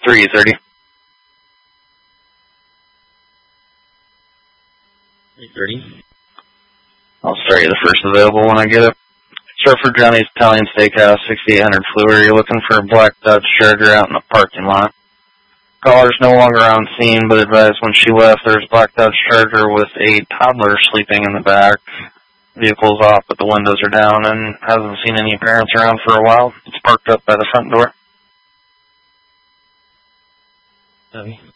3:30. 3:30. I'll start you the first available when I get it. Start for Johnny's Italian Steakhouse, 6800 Fluor. You're looking for a black Dodge Charger out in the parking lot. Caller's no longer on scene, but advised when she left there's a black Dodge Charger with a toddler sleeping in the back. Vehicle's off, but the windows are down and hasn't seen any parents around for a while. It's parked up by the front door. Copy.